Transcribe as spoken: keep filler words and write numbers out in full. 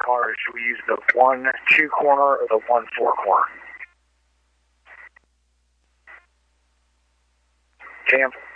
car, should we use the one two corner or the one four corner? Cam?